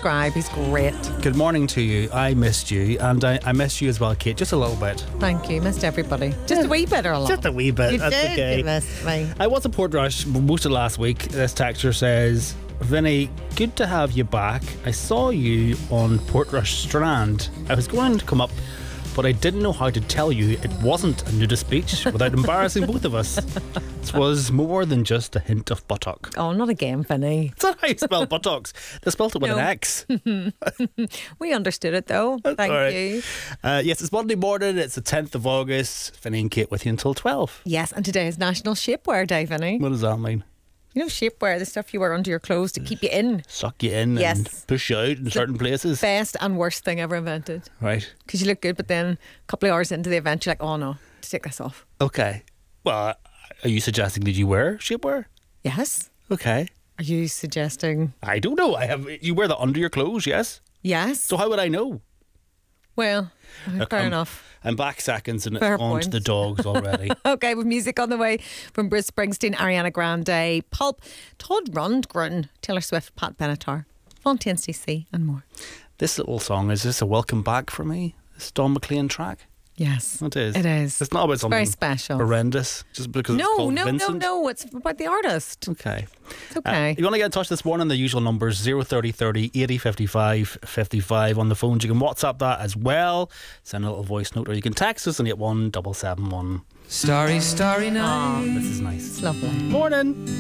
subscribe. He's great. Good morning to you. I missed you, and I missed you as well, Kate. Just a little bit. Thank you. Missed everybody. Just a wee bit or a lot. Just a wee bit. You That's did. okay. You missed me. I was at Portrush most of last week. This texter says, Vinny, good to have you back. I saw you on Portrush Strand. I was going to come up, but I didn't know how to tell you it wasn't a nudist beach without embarrassing both of us. It was more than just a hint of buttock. Oh, not again, Vinny. That's not how you spell buttocks. They spelled it with No. an X. We understood it though. Thank all right. you. Yes, it's Monday morning. It's the 10th of August. Vinny and Kate with you until 12. Yes, and today is National Shapewear Day, Vinny. What does that mean? You know, shapewear, the stuff you wear under your clothes to keep you in. Suck you in Yes. and push you out in certain places. Best and worst thing ever invented. Right. Because you look good, but then a couple of hours into the event, you're like, oh no, to take this off. Okay. Well, are you suggesting that you wear shapewear? Yes. Okay. Are you suggesting? I don't know. You wear that under your clothes, yes? Yes. So how would I know? Well, fair enough. I'm back seconds and it's Fair on to point. the dogs already. Okay, with music on the way from Bruce Springsteen, Ariana Grande, Pulp, Todd Rundgren, Taylor Swift, Pat Benatar, Fontaine CC, and more. This little song, is this a welcome back for me? This Don McLean track? Yes, It is. It is. It's not about something very special. horrendous just because it's called Vincent. No. It's about the artist. Okay. It's okay. You want to get in touch this morning? The usual numbers 030 30 80 55 55 on the phones. You can WhatsApp that as well. Send a little voice note, or you can text us on 81771. Starry, starry night. This is nice. It's lovely. Morning.